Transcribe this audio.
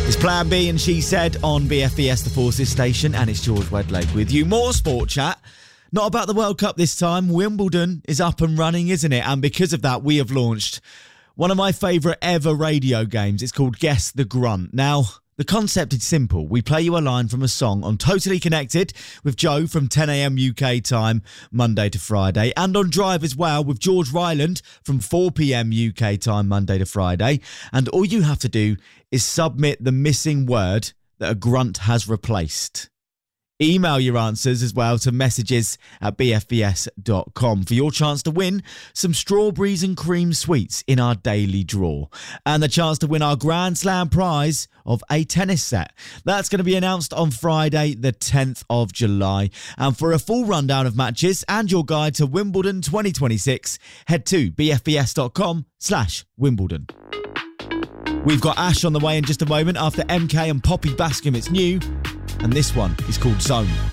It's Plan B and She Said on BFBS, the Forces station, and it's George Wedlake with you. More sport chat. Not about the World Cup this time. Wimbledon is up and running, isn't it? And because of that, we have launched one of my favourite ever radio games. It's called Guess the Grunt. Now, the concept is simple. We play you a line from a song on Totally Connected with Joe from 10 a.m. UK time, Monday to Friday. And on Drive as well with George Ryland from 4 p.m. UK time, Monday to Friday. And all you have to do is submit the missing word that a grunt has replaced. Email your answers as well to messages@bfbs.com for your chance to win some strawberries and cream sweets in our daily draw. And the chance to win our Grand Slam prize of a tennis set. That's going to be announced on Friday, the 10th of July. And for a full rundown of matches and your guide to Wimbledon 2026, head to bfbs.com/Wimbledon. We've got Ash on the way in just a moment after MK and Poppy Bascom. It's new. And this one is called Zone.